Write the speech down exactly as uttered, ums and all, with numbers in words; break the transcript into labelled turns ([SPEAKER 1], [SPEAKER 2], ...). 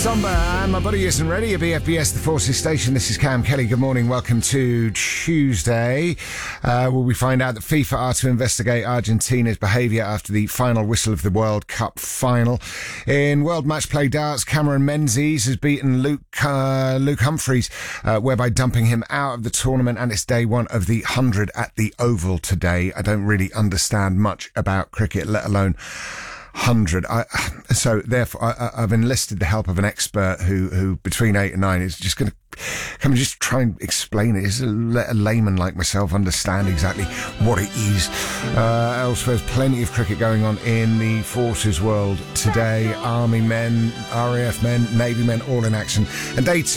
[SPEAKER 1] Somber and my body isn't ready. A B F B S, the Forces Station. This is Cam Kelly. Good morning. Welcome to Tuesday, uh, where we find out that FIFA are to investigate Argentina's behaviour after the final whistle of the World Cup final. In World Match Play darts, Cameron Menzies has beaten Luke uh, Luke Humphreys, uh, whereby dumping him out of the tournament, and it's day one of the one hundred at the Oval today. I don't really understand much about cricket, let alone hundred. I, so therefore, I, I've enlisted the help of an expert who, who between eight and nine is just going to come and just try and explain it. Is let a layman like myself understand exactly what it is. Uh, elsewhere, there's plenty of cricket going on in the forces world today. Army men, R A F men, Navy men, all in action. And day two